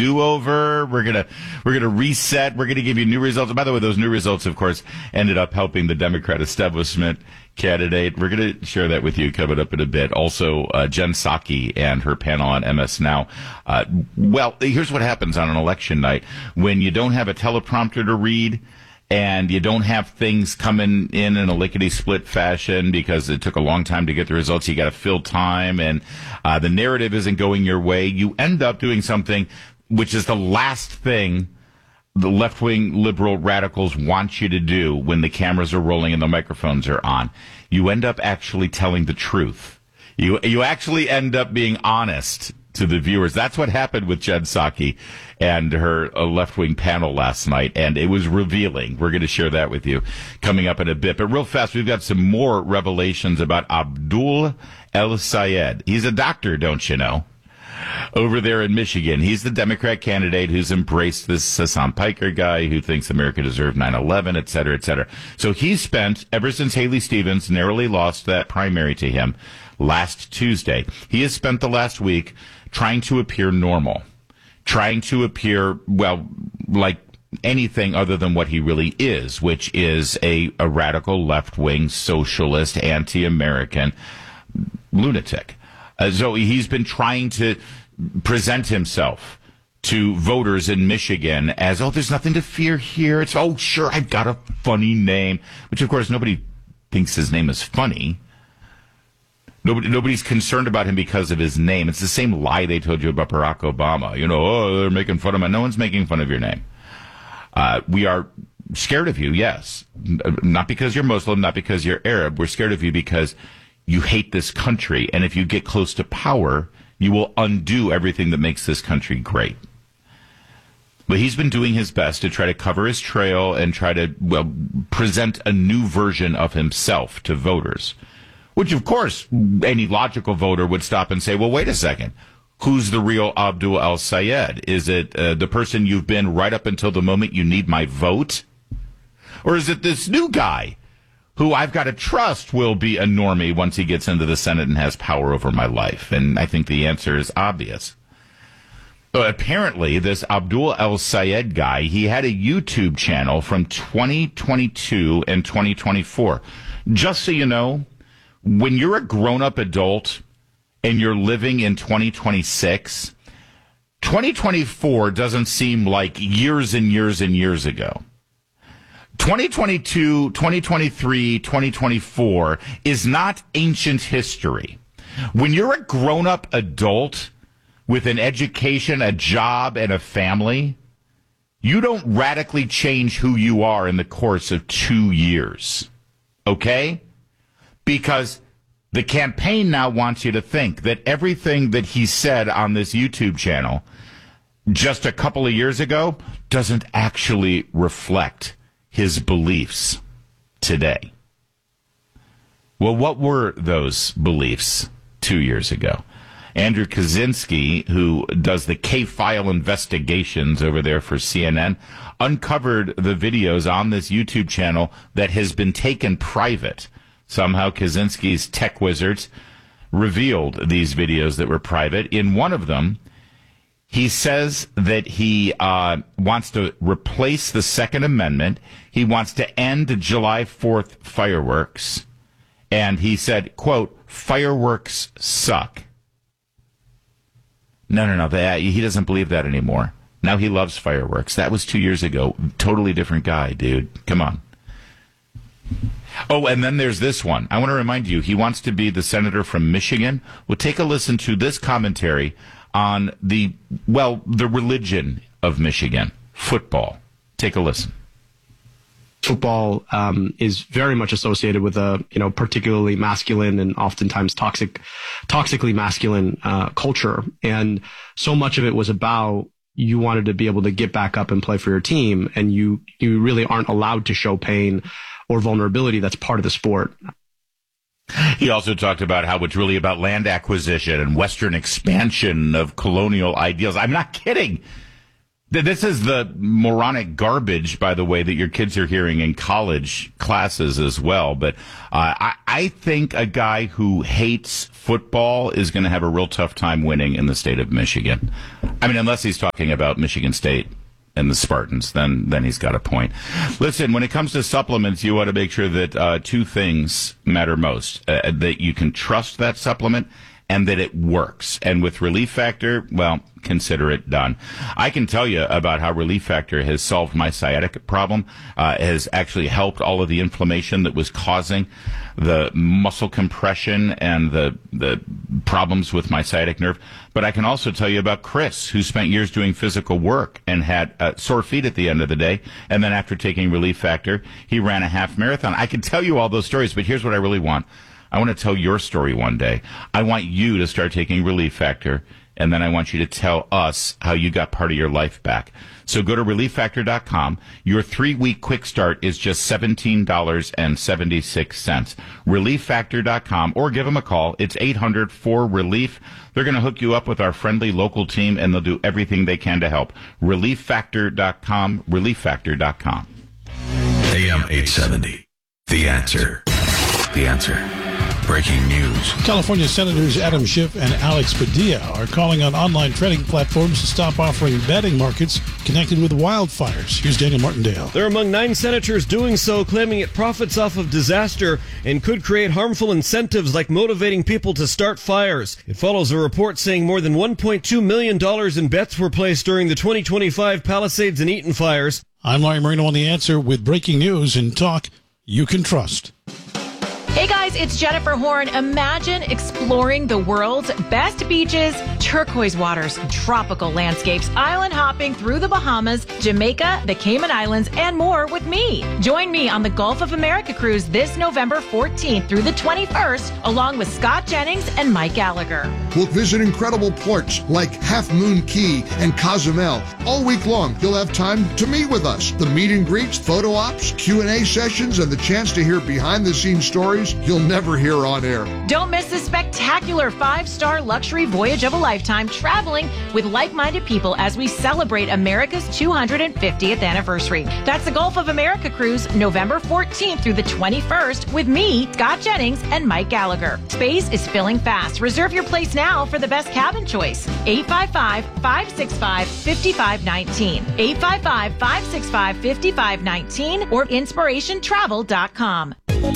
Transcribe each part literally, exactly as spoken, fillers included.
do-over. We're gonna we're gonna reset. We're gonna give you new results. And by the way, those new results, of course, ended up helping the Democrat establishment candidate. We're gonna share that with you coming up in a bit. Also, uh, Jen Psaki and her panel on M S Now. Uh, well, here's what happens on an election night when you don't have a teleprompter to read. And you don't have things coming in in a lickety-split fashion because it took a long time to get the results. You got to fill time, and uh, the narrative isn't going your way. You end up doing something which is the last thing the left-wing liberal radicals want you to do when the cameras are rolling and the microphones are on. You end up actually telling the truth. You you actually end up being honest to the viewers. That's what happened with Jen Psaki and her uh, left-wing panel last night, and it was revealing. We're going to share that with you coming up in a bit. But real fast, we've got some more revelations about Abdul El-Sayed. He's a doctor, don't you know, over there in Michigan. He's the Democrat candidate who's embraced this Hassan Piker guy who thinks America deserved nine eleven, et cetera, et cetera. So he's spent, ever since Haley Stevens narrowly lost that primary to him last Tuesday, he has spent the last week trying to appear normal, trying to appear, well, like anything other than what he really is, which is a, a radical left-wing socialist, anti-American lunatic. Uh, so he's been trying to present himself to voters in Michigan as, oh, there's nothing to fear here. It's, oh, sure, I've got a funny name, which, of course, nobody thinks his name is funny. Nobody, nobody's concerned about him because of his name. It's the same lie they told you about Barack Obama. You know, oh, they're making fun of him. No one's making fun of your name. Uh, we are scared of you, yes. Not because you're Muslim, not because you're Arab. We're scared of you because you hate this country. And if you get close to power, you will undo everything that makes this country great. But he's been doing his best to try to cover his trail and try to, well, present a new version of himself to voters. Which, of course, any logical voter would stop and say, well, wait a second. Who's the real Abdul El-Sayed? Is it uh, the person you've been right up until the moment you need my vote? Or is it this new guy who I've got to trust will be a normie once he gets into the Senate and has power over my life? And I think the answer is obvious. But apparently, this Abdul El-Sayed guy, he had a YouTube channel from twenty twenty-two and twenty twenty-four. Just so you know, when you're a grown-up adult and you're living in twenty twenty-six, twenty twenty-four doesn't seem like years and years and years ago. twenty twenty-two, twenty twenty-three, twenty twenty-four is not ancient history. When you're a grown-up adult with an education, a job, and a family, you don't radically change who you are in the course of two years. Okay? Because the campaign now wants you to think that everything that he said on this YouTube channel just a couple of years ago doesn't actually reflect his beliefs today. Well, what were those beliefs two years ago? Andrew Kaczynski, who does the K-File investigations over there for C N N, uncovered the videos on this YouTube channel that has been taken private. Somehow Kaczynski's tech wizards revealed these videos that were private. In one of them, he says that he uh, wants to replace the Second Amendment. He wants to end July fourth fireworks. And he said, quote, fireworks suck. No, no, no. That, he doesn't believe that anymore. Now he loves fireworks. That was two years ago. Totally different guy, dude. Come on. Oh, and then there's this one. I want to remind you, he wants to be the senator from Michigan. Well, take a listen to this commentary on the, well, the religion of Michigan, football. Take a listen. Football um, is very much associated with a, you know, particularly masculine and oftentimes toxic, toxically masculine uh, culture. And so much of it was about you wanted to be able to get back up and play for your team, and you you really aren't allowed to show pain or vulnerability. That's part of the sport. He also talked about how it's really about land acquisition and Western expansion of colonial ideals. I'm not kidding. This is the moronic garbage, by the way, that your kids are hearing in college classes as well. But uh, I, I think a guy who hates football is going to have a real tough time winning in the state of Michigan. I mean, unless he's talking about Michigan State and the Spartans, then then he's got a point. Listen, when it comes to supplements, you want to make sure that uh, two things matter most. Uh, that you can trust that supplement and that it works. And with Relief Factor, well, consider it done. I can tell you about how Relief Factor has solved my sciatic problem, uh, has actually helped all of the inflammation that was causing the muscle compression and the the problems with my sciatic nerve. But I can also tell you about Chris, who spent years doing physical work and had uh, sore feet at the end of the day. And then after taking Relief Factor, he ran a half marathon. I can tell you all those stories, but here's what I really want. I want to tell your story one day. I want you to start taking Relief Factor, and then I want you to tell us how you got part of your life back. So go to relief factor dot com. Your three-week quick start is just seventeen dollars and seventy-six cents. relief factor dot com, or give them a call. It's eight hundred four relief. They're going to hook you up with our friendly local team, and they'll do everything they can to help. relief factor dot com, relief factor dot com. A M eight seventy. The Answer. The Answer. Breaking news. California Senators Adam Schiff and Alex Padilla are calling on online trading platforms to stop offering betting markets connected with wildfires. Here's Daniel Martindale. They're among nine senators doing so, claiming it profits off of disaster and could create harmful incentives like motivating people to start fires. It follows a report saying more than one point two million dollars in bets were placed during the twenty twenty-five Palisades and Eaton fires. I'm Larry Marino on The Answer with breaking news and talk you can trust. Hey guys, it's Jennifer Horn. Imagine exploring the world's best beaches, turquoise waters, tropical landscapes, island hopping through the Bahamas, Jamaica, the Cayman Islands, and more with me. Join me on the Gulf of America cruise this November fourteenth through the twenty-first, along with Scott Jennings and Mike Gallagher. We'll visit incredible ports like Half Moon Key and Cozumel. All week long, you'll have time to meet with us. The meet and greets, photo ops, Q and A sessions, and the chance to hear behind-the-scenes stories you'll never hear on air. Don't miss this spectacular five-star luxury voyage of a lifetime, traveling with like-minded people as we celebrate America's two hundred fiftieth anniversary. That's the Gulf of America cruise, November fourteenth through the twenty-first, with me, Scott Jennings, and Mike Gallagher. Space is filling fast. Reserve your place now for the best cabin choice. eight five five, five six five, five five one nine. eight five five, five six five, five five one nine or inspiration travel dot com.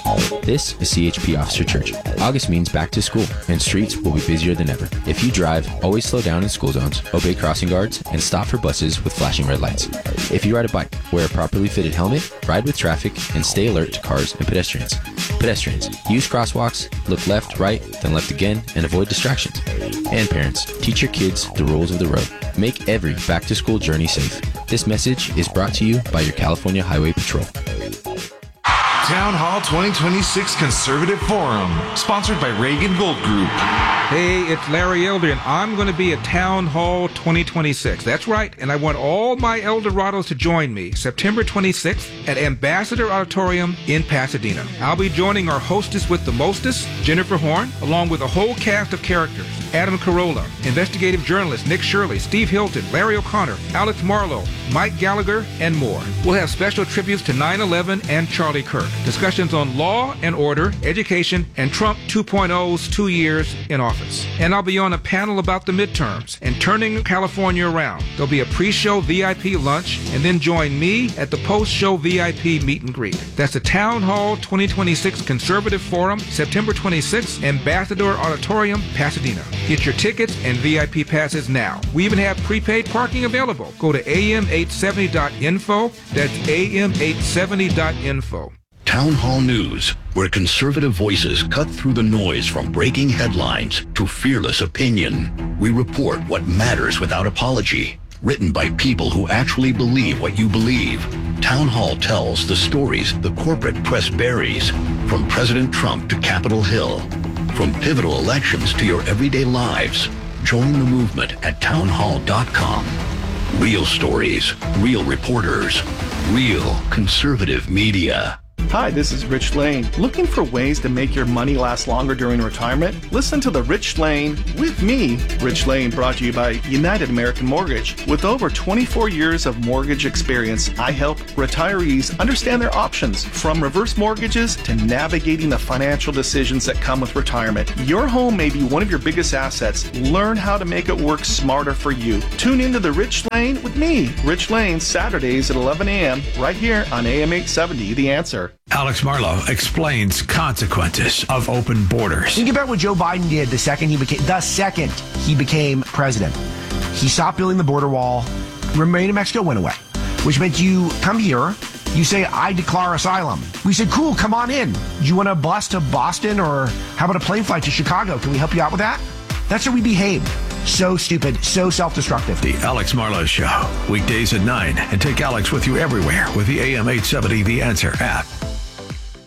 This is C H P Officer Church. August means back to school, and streets will be busier than ever. If you drive, always slow down in school zones, obey crossing guards, and stop for buses with flashing red lights. If you ride a bike, wear a properly fitted helmet, ride with traffic, and stay alert to cars and pedestrians. Pedestrians, use crosswalks, look left, right, then left again, and avoid distractions. And parents, teach your kids the rules of the road. Make every back-to-school journey safe. This message is brought to you by your California Highway Patrol. Town Hall twenty twenty-six Conservative Forum, sponsored by Reagan Gold Group. Hey, it's Larry Elder, and I'm going to be at Town Hall twenty twenty-six. That's right, and I want all my Eldorados to join me September twenty-sixth at Ambassador Auditorium in Pasadena. I'll be joining our hostess with the mostest, Jennifer Horn, along with a whole cast of characters. Adam Carolla, investigative journalist Nick Shirley, Steve Hilton, Larry O'Connor, Alex Marlowe, Mike Gallagher, and more. We'll have special tributes to nine eleven and Charlie Kirk, discussions on law and order, education, and Trump two point oh's two years in office. And I'll be on a panel about the midterms and turning California around. There'll be a pre-show V I P lunch, and then join me at the post-show V I P meet and greet. That's the Town Hall twenty twenty-six Conservative Forum, September twenty-sixth, Ambassador Auditorium, Pasadena. Get your tickets and V I P passes now. We even have prepaid parking available. Go to A M eight seventy dot info. That's A M eight seventy dot info. Town Hall News, where conservative voices cut through the noise from breaking headlines to fearless opinion. We report what matters without apology. Written by people who actually believe what you believe. Town Hall tells the stories the corporate press buries, from President Trump to Capitol Hill. From pivotal elections to your everyday lives. Join the movement at town hall dot com. Real stories, real reporters, real conservative media. Hi, this is Rich Lane. Looking for ways to make your money last longer during retirement? Listen to The Rich Lane with me, Rich Lane, brought to you by United American Mortgage. With over twenty-four years of mortgage experience, I help retirees understand their options, from reverse mortgages to navigating the financial decisions that come with retirement. Your home may be one of your biggest assets. Learn how to make it work smarter for you. Tune into The Rich Lane with me, Rich Lane, Saturdays at eleven a.m. right here on A M eight seventy, The Answer. Alex Marlow explains consequences of open borders. Think about what Joe Biden did the second he became the second he became president. He stopped building the border wall. Remain in Mexico went away, which meant you come here, you say, I declare asylum. We said, cool, come on in. Do you want a bus to Boston, or how about a plane flight to Chicago? Can we help you out with that? That's how we behaved. So stupid, so self-destructive. The Alex Marlow Show, weekdays at nine, and take Alex with you everywhere with the A M eight seventy The Answer app.